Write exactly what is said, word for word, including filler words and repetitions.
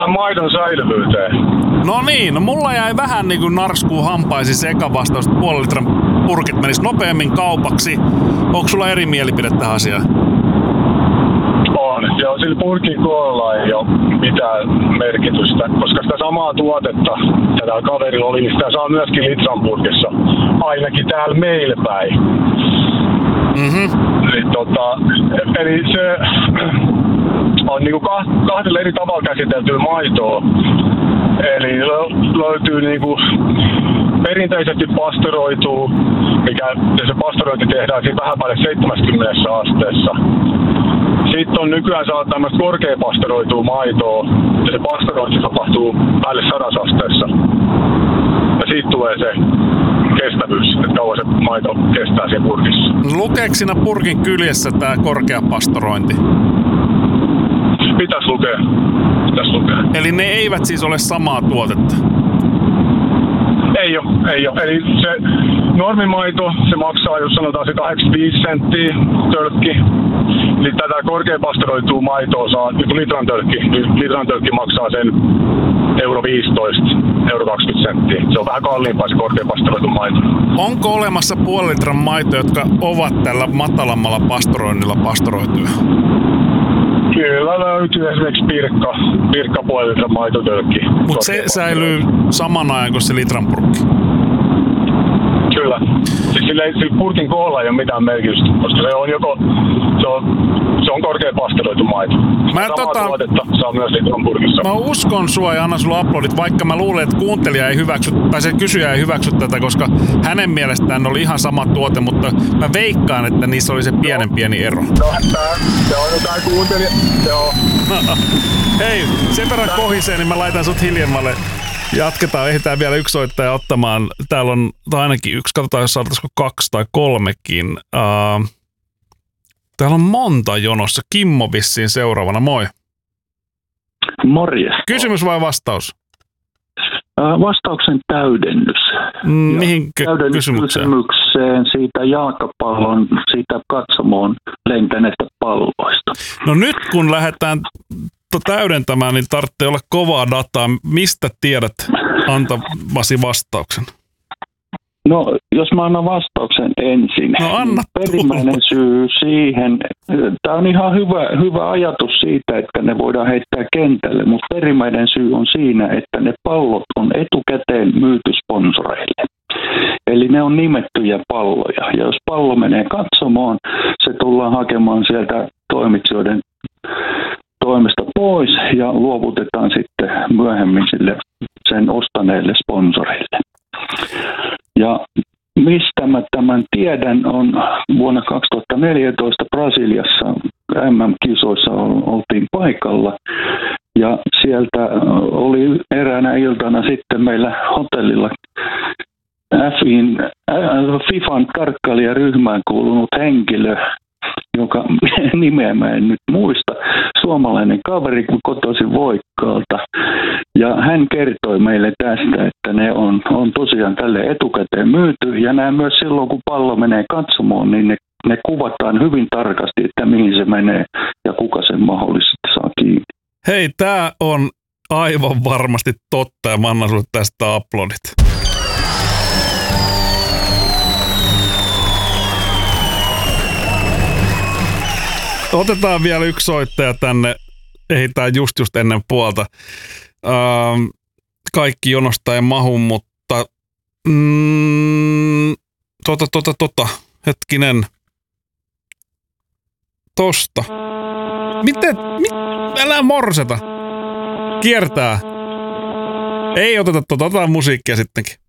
maidon säilyvyyteen. No niin, no mulla jäi vähän niinku narskuu hampaisi seka vastaus, että puolen litran purkit menis nopeammin kaupaksi. Onko sulla eri mielipide tähän asiaan? On. Joo, sillä purkin koolla ei ole mitään merkitystä, koska sitä samaa tuotetta, tätä kaverilla oli, niin sitä saa myöskin litran purkissa. Ainakin täällä meillä päin. Mhm. Eli, tota, eli se on niinku kahdella eri tavalla käsiteltyä maitoa. Eli löytyy niinku perinteisesti pastoroituu, mikä se pastorointi tehdään siinä vähän päälle seitsemänkymmentä asteessa. Sitten on nykyään saa tämmöistä korkea pastoroitua maitoa, ja se pastorointi tapahtuu päälle sadassa asteessa. Ja siitä tulee se kestävyys, että kauan se maito kestää siinä purkissa. Lukeeko siinä purkin kyljessä tää korkea pastorointi? Pitäis lukea. Pitäis lukea. Eli ne eivät siis ole samaa tuotetta? Ei oo, ei oo. Eli se normimaito, se maksaa, jos sanotaan se kahdeksankymmentäviisi senttiä tölkki. Eli tätä korkea pastoroitua maitoa saa, niin litran tölkki, niin litran tölkki maksaa sen euro viisitoista, euro kaksikymmentä senttiä. Se on vähän kalliimpaa se korkea pastoroitu maito. Onko olemassa puolen litran maitoja, jotka ovat tällä matalammalla pastoroinnilla pastoroituja? Kyllä löytyy esimerkiksi pirkka, pirkka puolen litran maitotölkki. Mutta se säilyy saman ajan kuin se litran purkki? Kyllä. Siis sillä, sillä purkin koolla ei ole mitään merkitystä, koska se on joko se on, se on korkea pastoroitu maito. Mä, Samaa tota, tuotetta saa myös litran purkissa. mä uskon sua ja annan sulla uploadit, vaikka mä luulen, että kuuntelija ei hyväksy, tai se kysyjä ei hyväksy tätä, koska hänen mielestään oli ihan sama tuote, mutta mä veikkaan, että niissä oli se pienen pieni ero. No, tää, se on jotain kuuntelija. Joo. Hei, sen verran kohisee, niin mä laitan sut hiljemmalle. Jatketaan, ehditään vielä yksi soittaja ottamaan. Täällä on tai ainakin yksi, katsotaan jos saataisiko kaksi tai kolmekin. Uh, täällä on monta jonossa. Kimmo vissiin seuraavana, moi. Morjes. Kysymys vai vastaus? Uh, vastauksen täydennys. Mm, mihin täydennys kysymykseen? kysymykseen siitä jalkapallon, siitä katsomoon lentäneistä palloista. No nyt kun lähdetään täydentämään, niin tarvitsee olla kovaa dataa. Mistä tiedät antavasi vastauksen? No, jos mä annan vastauksen ensin. No anna Perimmäinen syy siihen, tämä on ihan hyvä, hyvä ajatus siitä, että ne voidaan heittää kentälle, mutta perimmäinen syy on siinä, että ne pallot on etukäteen myyty sponsoreille. Eli ne on nimettyjä palloja, ja jos pallo menee katsomaan, se tullaan hakemaan sieltä toimitsijoiden toimesta pois ja luovutetaan sitten myöhemmin sille sen ostaneille sponsoreille. Ja mistä mä tämän tiedän on vuonna kaksituhattaneljätoista Brasiliassa M M-kisoissa oltiin paikalla ja sieltä oli eräänä iltana sitten meillä hotellilla Fin, FIFAn tarkkailijaryhmään kuulunut henkilö, jonka nimeä mä en nyt muista, suomalainen kaveri kotoisin Voikkaalta. Ja hän kertoi meille tästä, että ne on, on tosiaan tälle etukäteen myyty. Ja nämä myös silloin, kun pallo menee katsomoon, niin ne, ne kuvataan hyvin tarkasti, että mihin se menee ja kuka sen mahdollisesti saa kiinni. Hei, tää on aivan varmasti totta ja mä annan sulle tästä uploadit. Otetaan vielä yksi soittaja tänne. Ehditään just just ennen puolta. Ähm, kaikki jonosta ei mahu, mutta mm, tota, tota, tota. Hetkinen. Tosta. Miten? Mit? Älä morseta. Kiertää. Ei oteta tota, otetaan musiikkia sittenkin.